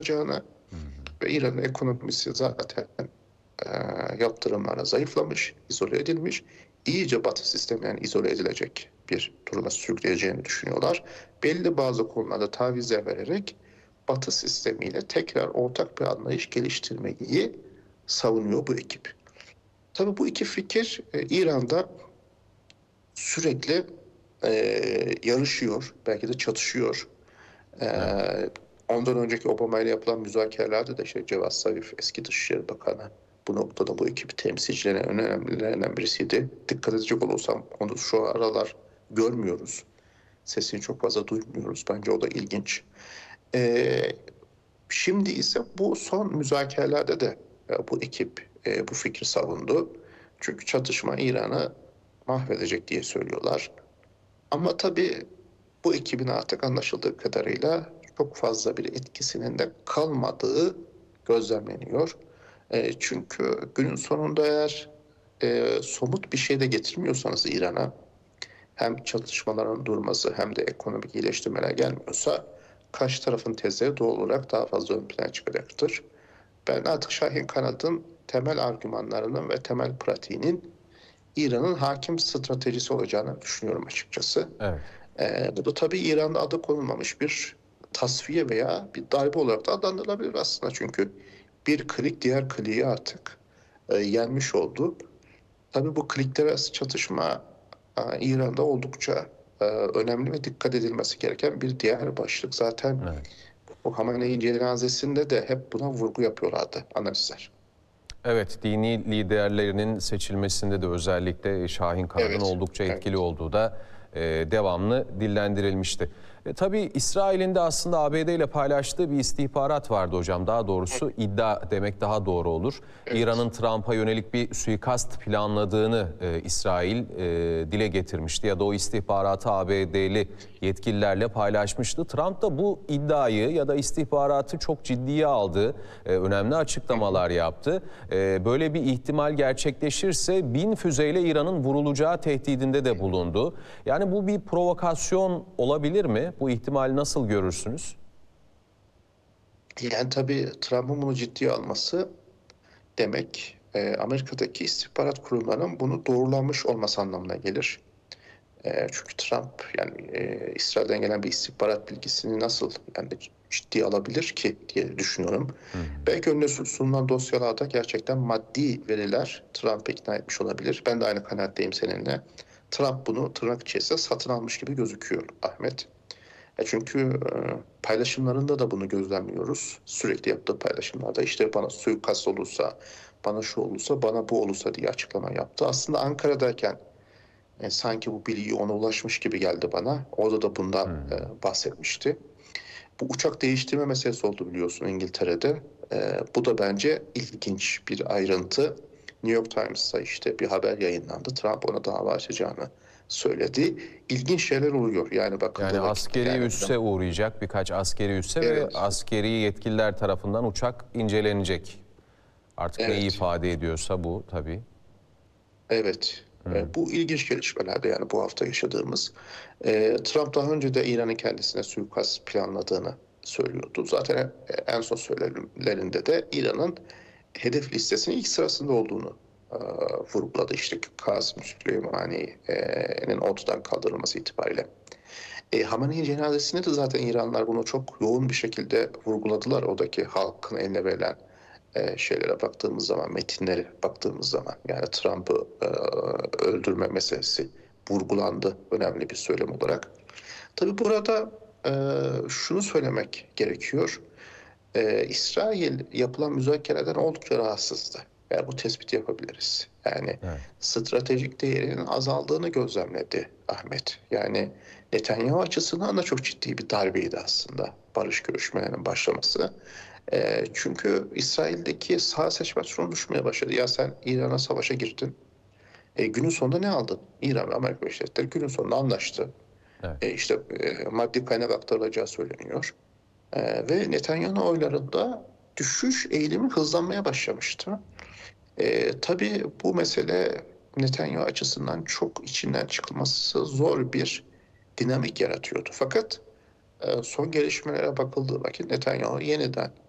yapacağını ve İran'ın ekonomisi zaten yaptırımlara zayıflamış, izole edilmiş, iyice Batı sistemi yani izole edilecek bir duruma sürükleyeceğini düşünüyorlar. Belli bazı konularda tavizler vererek Batı sistemiyle tekrar ortak bir anlayış geliştirmeyi savunuyor bu ekip. Tabii bu iki fikir İran'da sürekli yarışıyor, belki de çatışıyor. Evet. Ondan önceki Obama ile yapılan müzakerelerde de işte Cevat Zarif, eski Dışişleri Bakanı, bu noktada bu ekibi temsilcilerin en önemlilerinden birisiydi. Dikkat edecek olursam onu şu aralar görmüyoruz. Sesini çok fazla duymuyoruz. Bence o da ilginç. Ee, Şimdi ise bu son müzakerelerde de bu ekip bu fikri savundu. Çünkü çatışma İran'ı mahvedecek diye söylüyorlar. Ama tabii bu ekibin artık anlaşıldığı kadarıyla çok fazla bir etkisinin de kalmadığı gözlemleniyor. Çünkü günün sonunda eğer somut bir şey de getirmiyorsanız İran'a, hem çatışmaların durması hem de ekonomik iyileştirmeler gelmiyorsa karşı tarafın tezleri doğal olarak daha fazla ön plana çıkacaktır. Ben artık Şahin Kanat'ın temel argümanlarının ve temel pratiğinin İran'ın hakim stratejisi olacağını düşünüyorum açıkçası. Evet. Bu da tabii İran'da adı konulmamış bir tasfiye veya bir darbe olarak da adlandırılabilir aslında. Çünkü bir klik diğer kliği artık yenmiş oldu. Tabii bu klikler arası çatışma İran'da oldukça önemli ve dikkat edilmesi gereken bir diğer başlık. Zaten Evet. bu Hamene'nin cenazesinde de hep buna vurgu yapıyorlardı analistler. Evet, dini liderlerinin seçilmesinde de özellikle Şahin Kanad'ın Evet, oldukça etkili evet. olduğu da devamlı dillendirilmişti. Tabii İsrail'in de aslında ABD ile paylaştığı bir istihbarat vardı hocam. Daha doğrusu iddia demek daha doğru olur. Evet. İran'ın Trump'a yönelik bir suikast planladığını İsrail dile getirmişti. Ya da o istihbaratı ABD'li yetkililerle paylaşmıştı. Trump da bu iddiayı ya da istihbaratı çok ciddiye aldı. Önemli açıklamalar yaptı. Böyle bir ihtimal gerçekleşirse 1000 füzeyle İran'ın vurulacağı tehdidinde de bulundu. Yani bu bir provokasyon olabilir mi? Bu ihtimali nasıl görürsünüz? Yani tabii Trump'ın bunu ciddiye alması demek Amerika'daki istihbarat kurumlarının bunu doğrulamış olması anlamına gelir. Çünkü Trump yani İsrail'den gelen bir istihbarat bilgisini nasıl yani ciddiye alabilir ki diye düşünüyorum. Hı hı. Belki önüne sunulan dosyalarda gerçekten maddi veriler Trump'ı ikna etmiş olabilir. Ben de aynı kanaatteyim seninle. Trump bunu tırnak içerisinde satın almış gibi gözüküyor Ahmet. Çünkü paylaşımlarında da bunu gözlemliyoruz. Sürekli yaptığı paylaşımlarda işte bana suikast olursa, bana şu olursa, bana bu olursa diye açıklama yaptı. Aslında Ankara'dayken sanki bu bilgi ona ulaşmış gibi geldi bana. Orada da bundan bahsetmişti. Bu uçak değiştirme meselesi oldu biliyorsun İngiltere'de. Bu da bence ilginç bir ayrıntı. New York Times'ta işte bir haber yayınlandı. Trump ona dava açacağını söyledi. İlginç şeyler oluyor yani Yani bakıldığı vakitte. askeri Yani üsse uğrayacak, birkaç askeri üsse ve evet, askeri yetkililer tarafından uçak incelenecek. Artık neyi evet, ifade ediyorsa bu tabii. evet. Bu ilginç gelişmelerde yani bu hafta yaşadığımız. Trump daha önce de İran'ın kendisine suikast planladığını söylüyordu. Zaten en son söylemlerinde de İran'ın hedef listesinin ilk sırasında olduğunu vurguladı. İşte Kasım Süleymani'nin ortadan kaldırılması itibariyle. Hamene'nin cenazesinde de zaten İranlılar bunu çok yoğun bir şekilde vurguladılar. Oradaki halkın eline verilen şeylere baktığımız zaman, metinlere baktığımız zaman yani Trump'ı öldürme meselesi vurgulandı önemli bir söylem olarak. Tabii burada şunu söylemek gerekiyor. İsrail yapılan müzakereden oldukça rahatsızdı. Yani bu tespiti yapabiliriz. Yani Evet. stratejik değerinin azaldığını gözlemledi Ahmet. Yani Netanyahu açısından da çok ciddi bir darbeydi aslında barış görüşmelerinin başlaması. Çünkü İsrail'deki sağ seçmen sorunu düşmeye başladı. Ya sen İran'a savaşa girdin. Günün sonunda ne aldın? İran ve Amerika Birleşik Devletleri günün sonunda anlaştı. Evet. İşte maddi kaynak aktarılacağı söyleniyor. Ve Netanyahu oylarında düşüş eğilimi hızlanmaya başlamıştı. Tabii bu mesele Netanyahu açısından çok içinden çıkılması zor bir dinamik yaratıyordu. Fakat son gelişmelere bakıldığı vakit Netanyahu yeniden